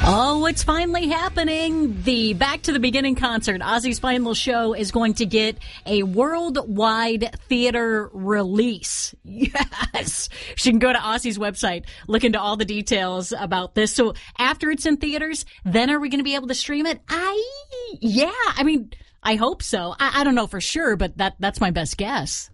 Oh, it's finally happening. The Back to the Beginning concert, Ozzy's final show, is going to get a worldwide theater release. Yes. You can go to Ozzy's website, look into all the details about this. So after it's in theaters, then are we going to be able to stream it? I hope so. I don't know for sure, but that's my best guess.